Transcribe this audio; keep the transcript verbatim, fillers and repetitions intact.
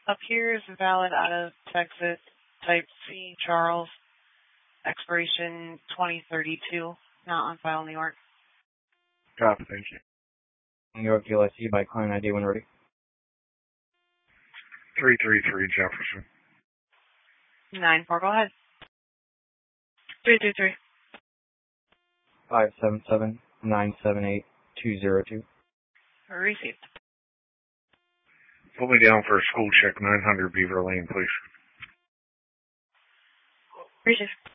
Appears valid out of Texas, type C, Charles, expiration twenty thirty-two, not on file in New York. Copy, thank you. New York U L C by client I D when ready. three three three Jefferson. nine four, go ahead. three three three. five seven seven, nine seven eight, two zero two. Received. Put me down for a school check, nine hundred Beaver Lane, please. Received.